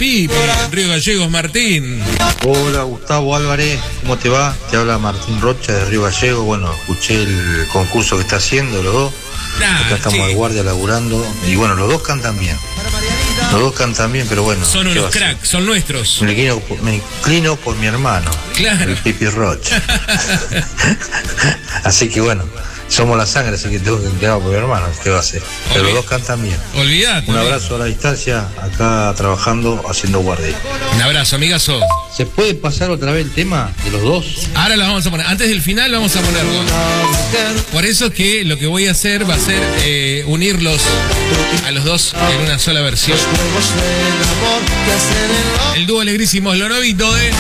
Pipi, Río Gallegos, Martín. Hola Gustavo Álvarez, ¿cómo te va? Te habla Martín Rocha de Río Gallegos. Bueno, escuché el concurso que está haciendo los dos. Acá estamos de guardia laburando. Y bueno, los dos cantan bien. Los dos cantan bien, pero bueno. Son unos cracks, son nuestros. Me inclino por mi hermano, claro. El Pipi Rocha. Así que bueno, somos la sangre, así que tengo que inclinar por mi hermano. ¿Qué va a hacer? Pero los dos cantan bien. Olvídate. Un abrazo a la distancia, acá trabajando, haciendo guardia. Un abrazo, amigazo. ¿Se puede pasar otra vez el tema de los dos? Ahora lo vamos a poner. Antes del final vamos a ponerlo. Por eso que lo que voy a hacer va a ser unirlos a los dos en una sola versión. El dúo alegrísimo Lorovito de...